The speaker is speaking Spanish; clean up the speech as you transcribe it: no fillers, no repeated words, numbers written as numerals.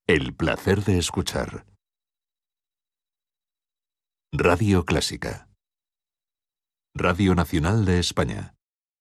El placer de escuchar. Radio Clásica. Radio Nacional de España.